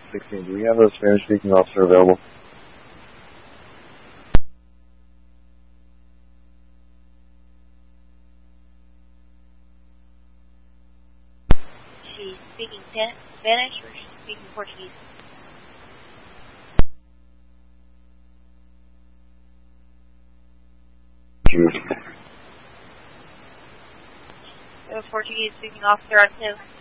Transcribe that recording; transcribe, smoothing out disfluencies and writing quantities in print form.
16. Do we have a Spanish-speaking officer available? She's speaking Spanish or she's speaking Portuguese? We have a Portuguese speaking officer on 2.